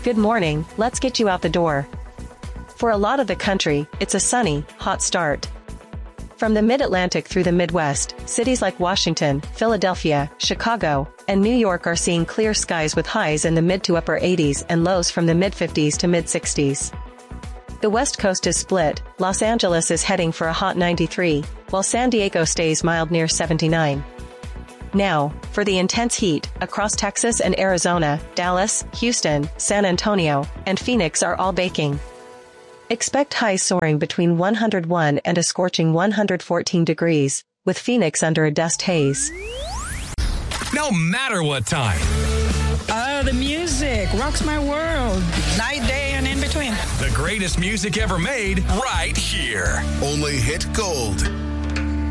Good morning, let's get you out the door. For a lot of the country, it's a sunny, hot start. From the mid-Atlantic through the Midwest, cities like Washington, Philadelphia, Chicago, and New York are seeing clear skies with highs in the mid to upper 80s and lows from the mid-50s to mid-60s. The West Coast is split. Los Angeles is heading for a hot 93, while San Diego stays mild near 79. Now, for the intense heat, across Texas and Arizona, Dallas, Houston, San Antonio, and Phoenix are all baking. Expect highs soaring between 101 and a scorching 114 degrees, with Phoenix under a dust haze. No matter what time. The music rocks my world. Night, day, and in between. The greatest music ever made right here. Only Hit Gold.